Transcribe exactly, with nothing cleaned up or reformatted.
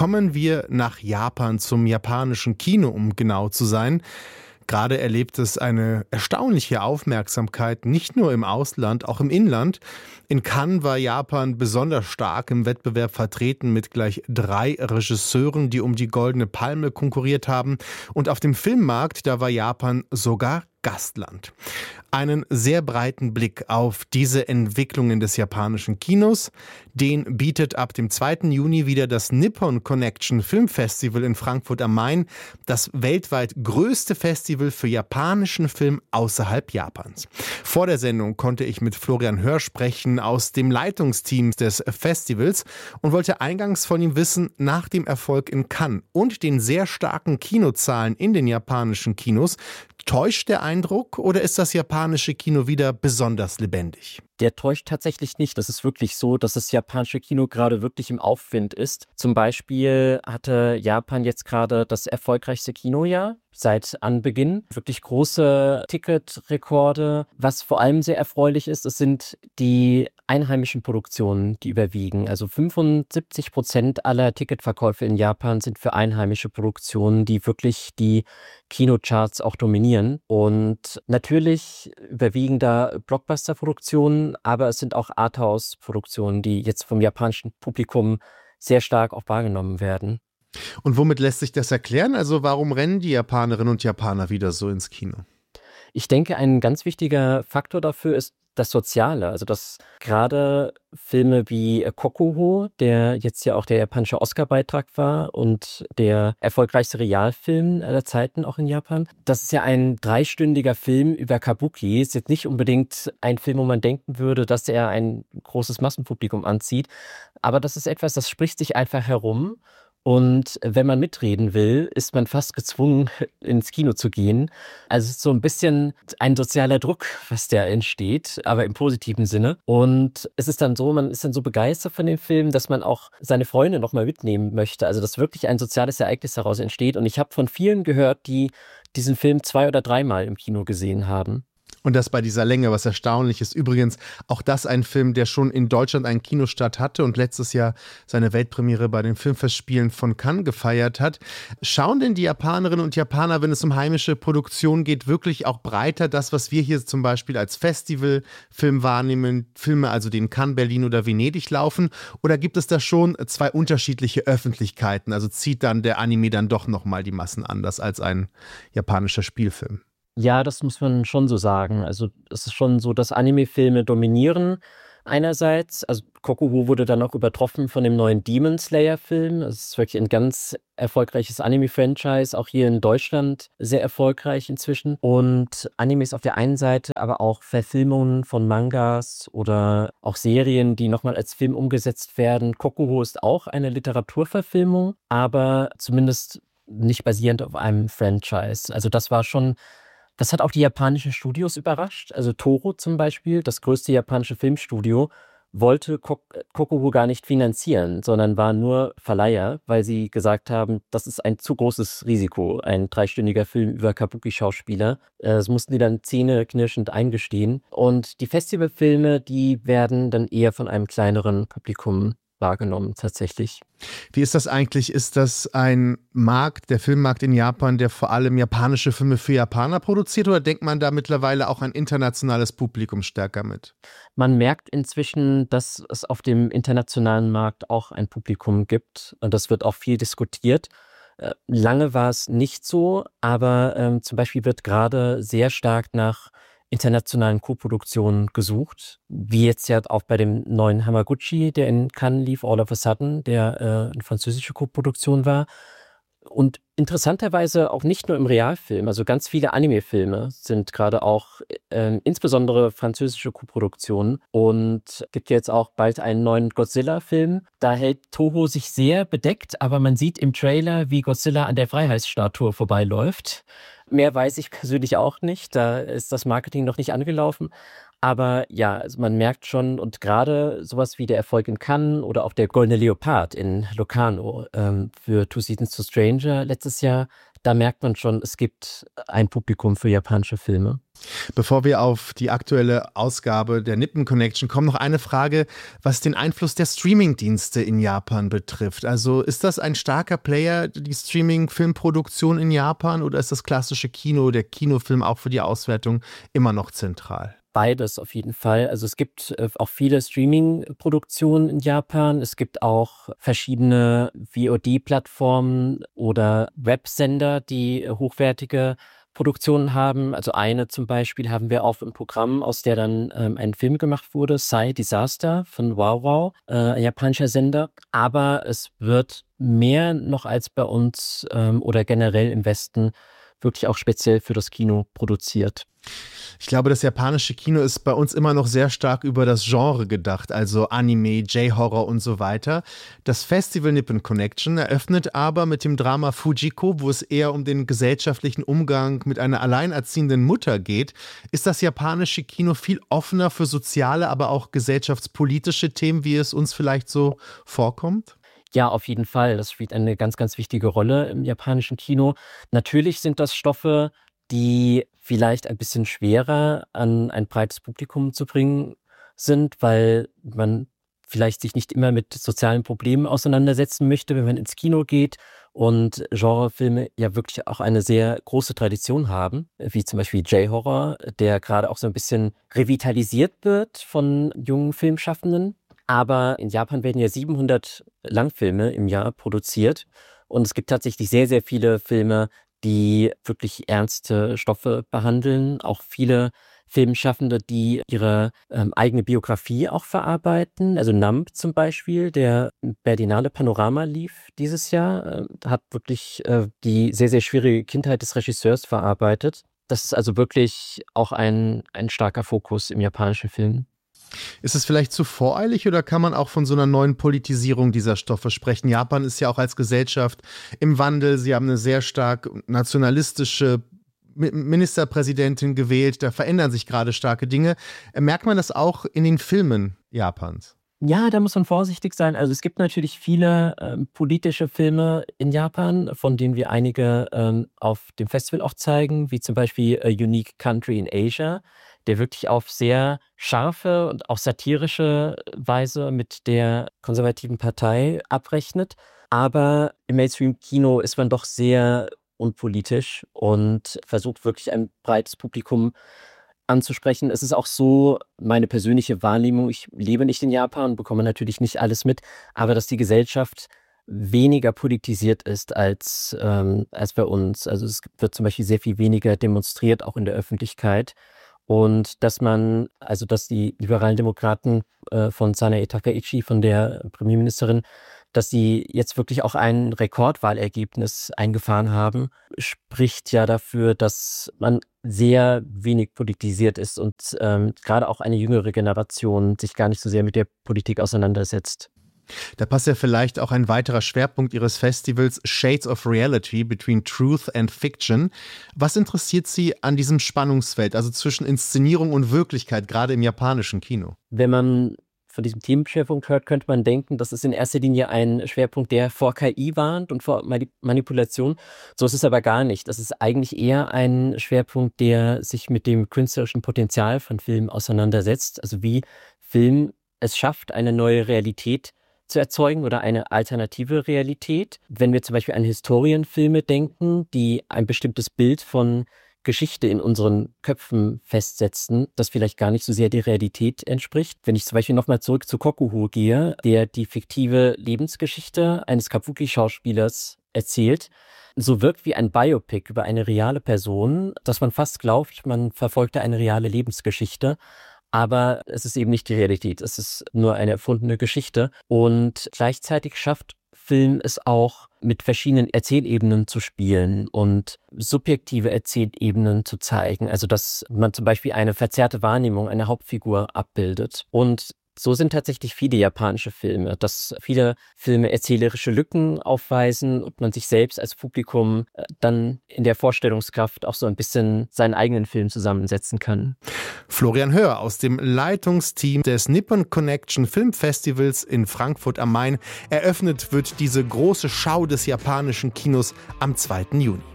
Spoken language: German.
Kommen wir nach Japan, zum japanischen Kino, um genau zu sein. Gerade erlebt es eine erstaunliche Aufmerksamkeit, nicht nur im Ausland, auch im Inland. In Cannes war Japan besonders stark im Wettbewerb vertreten mit gleich drei Regisseuren, die um die Goldene Palme konkurriert haben. Und auf dem Filmmarkt, da war Japan sogar Gastland. Einen sehr breiten Blick auf diese Entwicklungen des japanischen Kinos, den bietet ab dem zweiten Juni wieder das Nippon Connection Film Festival in Frankfurt am Main, das weltweit größte Festival für japanischen Film außerhalb Japans. Vor der Sendung konnte ich mit Florian Hör sprechen aus dem Leitungsteam des Festivals und wollte eingangs von ihm wissen, nach dem Erfolg in Cannes und den sehr starken Kinozahlen in den japanischen Kinos, täuscht der Eindruck oder ist das japanische Kino wieder besonders lebendig? Der täuscht tatsächlich nicht. Das ist wirklich so, dass das japanische Kino gerade wirklich im Aufwind ist. Zum Beispiel hatte Japan jetzt gerade das erfolgreichste Kinojahr seit Anbeginn. Wirklich große Ticketrekorde. Was vor allem sehr erfreulich ist, es sind die einheimischen Produktionen, die überwiegen. Also fünfundsiebzig Prozent aller Ticketverkäufe in Japan sind für einheimische Produktionen, die wirklich die Kinocharts auch dominieren. Und natürlich überwiegen da Blockbuster-Produktionen, aber es sind auch Arthouse-Produktionen, die jetzt vom japanischen Publikum sehr stark auch wahrgenommen werden. Und womit lässt sich das erklären? Also warum rennen die Japanerinnen und Japaner wieder so ins Kino? Ich denke, ein ganz wichtiger Faktor dafür ist das Soziale. Also dass gerade Filme wie Kokuho, der jetzt ja auch der japanische Oscar-Beitrag war und der erfolgreichste Realfilm aller Zeiten auch in Japan. Das ist ja ein dreistündiger Film über Kabuki. Ist jetzt nicht unbedingt ein Film, wo man denken würde, dass er ein großes Massenpublikum anzieht. Aber das ist etwas, das spricht sich einfach herum. Und wenn man mitreden will, ist man fast gezwungen, ins Kino zu gehen. Also es ist so ein bisschen ein sozialer Druck, was da entsteht, aber im positiven Sinne. Und es ist dann so, man ist dann so begeistert von dem Film, dass man auch seine Freunde nochmal mitnehmen möchte. Also dass wirklich ein soziales Ereignis daraus entsteht. Und ich habe von vielen gehört, die diesen Film zwei- oder dreimal im Kino gesehen haben. Und das bei dieser Länge, was erstaunlich ist. Übrigens, auch das ein Film, der schon in Deutschland einen Kinostart hatte und letztes Jahr seine Weltpremiere bei den Filmfestspielen von Cannes gefeiert hat. Schauen denn die Japanerinnen und Japaner, wenn es um heimische Produktion geht, wirklich auch breiter das, was wir hier zum Beispiel als Festivalfilm wahrnehmen, Filme also, die in Cannes, Berlin oder Venedig laufen? Oder gibt es da schon zwei unterschiedliche Öffentlichkeiten? Also zieht dann der Anime dann doch nochmal die Massen anders als ein japanischer Spielfilm? Ja, das muss man schon so sagen. Also es ist schon so, dass Anime-Filme dominieren einerseits. Also Kokuho wurde dann auch übertroffen von dem neuen Demon Slayer-Film. Es ist wirklich ein ganz erfolgreiches Anime-Franchise, auch hier in Deutschland sehr erfolgreich inzwischen. Und Animes auf der einen Seite, aber auch Verfilmungen von Mangas oder auch Serien, die nochmal als Film umgesetzt werden. Kokuho ist auch eine Literaturverfilmung, aber zumindest nicht basierend auf einem Franchise. Also das war schon... Das hat auch die japanischen Studios überrascht. Also Toho zum Beispiel, das größte japanische Filmstudio, wollte Kokuho gar nicht finanzieren, sondern war nur Verleiher, weil sie gesagt haben, das ist ein zu großes Risiko, ein dreistündiger Film über Kabuki-Schauspieler. Das mussten die dann zähneknirschend eingestehen. Und die Festivalfilme, die werden dann eher von einem kleineren Publikum wahrgenommen, tatsächlich. Wie ist das eigentlich? Ist das ein Markt, der Filmmarkt in Japan, der vor allem japanische Filme für Japaner produziert, oder denkt man da mittlerweile auch ein internationales Publikum stärker mit? Man merkt inzwischen, dass es auf dem internationalen Markt auch ein Publikum gibt und das wird auch viel diskutiert. Äh, lange war es nicht so, aber ähm, zum Beispiel wird gerade sehr stark nach internationalen Koproduktionen gesucht, wie jetzt ja auch bei dem neuen Hamaguchi, der in Cannes lief, All of a Sudden, der äh, eine französische Koproduktion war. Und interessanterweise auch nicht nur im Realfilm, also ganz viele Anime-Filme sind gerade auch äh, insbesondere französische Koproduktionen und gibt jetzt auch bald einen neuen Godzilla-Film. Da hält Toho sich sehr bedeckt, aber man sieht im Trailer, wie Godzilla an der Freiheitsstatue vorbeiläuft. Mehr weiß ich persönlich auch nicht, da ist das Marketing noch nicht angelaufen. Aber ja, also man merkt schon, und gerade sowas wie der Erfolg in Cannes oder auch der Goldene Leopard in Locarno ähm, für Two Seasons to Stranger letztes Jahr, da merkt man schon, es gibt ein Publikum für japanische Filme. Bevor wir auf die aktuelle Ausgabe der Nippon Connection kommen, noch eine Frage, was den Einfluss der Streaming-Dienste in Japan betrifft. Also ist das ein starker Player, die Streaming-Filmproduktion in Japan, oder ist das klassische Kino, der Kinofilm auch für die Auswertung immer noch zentral? Beides auf jeden Fall. Also es gibt äh, auch viele Streaming-Produktionen in Japan. Es gibt auch verschiedene V O D-Plattformen oder Websender, die äh, hochwertige Produktionen haben. Also eine zum Beispiel haben wir auch im Programm, aus der dann ähm, ein Film gemacht wurde, Sai Disaster von Wow Wow, äh, ein japanischer Sender. Aber es wird mehr noch als bei uns ähm, oder generell im Westen wirklich auch speziell für das Kino produziert. Ich glaube, das japanische Kino ist bei uns immer noch sehr stark über das Genre gedacht, also Anime, J-Horror und so weiter. Das Festival Nippon Connection eröffnet aber mit dem Drama Fujiko, wo es eher um den gesellschaftlichen Umgang mit einer alleinerziehenden Mutter geht. Ist das japanische Kino viel offener für soziale, aber auch gesellschaftspolitische Themen, wie es uns vielleicht so vorkommt? Ja, auf jeden Fall. Das spielt eine ganz, ganz wichtige Rolle im japanischen Kino. Natürlich sind das Stoffe, die vielleicht ein bisschen schwerer an ein breites Publikum zu bringen sind, weil man vielleicht sich nicht immer mit sozialen Problemen auseinandersetzen möchte, wenn man ins Kino geht, und Genrefilme ja wirklich auch eine sehr große Tradition haben, wie zum Beispiel J-Horror, der gerade auch so ein bisschen revitalisiert wird von jungen Filmschaffenden. Aber in Japan werden ja siebenhundert Langfilme im Jahr produziert und es gibt tatsächlich sehr, sehr viele Filme, die wirklich ernste Stoffe behandeln. Auch viele Filmschaffende, die ihre ähm, eigene Biografie auch verarbeiten. Also Numb zum Beispiel, der Berlinale Panorama lief dieses Jahr, äh, hat wirklich äh, die sehr, sehr schwierige Kindheit des Regisseurs verarbeitet. Das ist also wirklich auch ein, ein starker Fokus im japanischen Film. Ist es vielleicht zu voreilig oder kann man auch von so einer neuen Politisierung dieser Stoffe sprechen? Japan ist ja auch als Gesellschaft im Wandel. Sie haben eine sehr stark nationalistische Ministerpräsidentin gewählt. Da verändern sich gerade starke Dinge. Merkt man das auch in den Filmen Japans? Ja, da muss man vorsichtig sein. Also es gibt natürlich viele ähm, politische Filme in Japan, von denen wir einige ähm, auf dem Festival auch zeigen, wie zum Beispiel A Unique Country in Asia, der wirklich auf sehr scharfe und auch satirische Weise mit der konservativen Partei abrechnet. Aber im Mainstream-Kino ist man doch sehr unpolitisch und versucht wirklich ein breites Publikum anzusprechen. Es ist auch so meine persönliche Wahrnehmung, ich lebe nicht in Japan und bekomme natürlich nicht alles mit, aber dass die Gesellschaft weniger politisiert ist als, ähm, als bei uns. Also es wird zum Beispiel sehr viel weniger demonstriert, auch in der Öffentlichkeit. Und dass man, also dass die liberalen Demokraten äh, von Sanae Takaichi, von der Premierministerin, dass sie jetzt wirklich auch ein Rekordwahlergebnis eingefahren haben, spricht ja dafür, dass man sehr wenig politisiert ist und ähm, gerade auch eine jüngere Generation sich gar nicht so sehr mit der Politik auseinandersetzt. Da passt ja vielleicht auch ein weiterer Schwerpunkt Ihres Festivals, Shades of Reality, Between Truth and Fiction. Was interessiert Sie an diesem Spannungsfeld, also zwischen Inszenierung und Wirklichkeit, gerade im japanischen Kino? Wenn man von diesem Themenschwerpunkt hört, könnte man denken, das ist in erster Linie ein Schwerpunkt, der vor K I warnt und vor Manipulation. So ist es aber gar nicht. Das ist eigentlich eher ein Schwerpunkt, der sich mit dem künstlerischen Potenzial von Film auseinandersetzt. Also wie Film es schafft, eine neue Realität zu erzeugen oder eine alternative Realität. Wenn wir zum Beispiel an Historienfilme denken, die ein bestimmtes Bild von Geschichte in unseren Köpfen festsetzen, das vielleicht gar nicht so sehr der Realität entspricht. Wenn ich zum Beispiel nochmal zurück zu Kokuho gehe, der die fiktive Lebensgeschichte eines Kabuki-Schauspielers erzählt, so wirkt wie ein Biopic über eine reale Person, dass man fast glaubt, man verfolgte eine reale Lebensgeschichte. Aber es ist eben nicht die Realität, es ist nur eine erfundene Geschichte. Und gleichzeitig schafft Film es auch, mit verschiedenen Erzählebenen zu spielen und subjektive Erzählebenen zu zeigen. Also dass man zum Beispiel eine verzerrte Wahrnehmung einer Hauptfigur abbildet. Und so sind tatsächlich viele japanische Filme, dass viele Filme erzählerische Lücken aufweisen und man sich selbst als Publikum dann in der Vorstellungskraft auch so ein bisschen seinen eigenen Film zusammensetzen kann. Florian Höhr aus dem Leitungsteam des Nippon Connection Filmfestivals in Frankfurt am Main. Eröffnet wird diese große Schau des japanischen Kinos am zweiten Juni.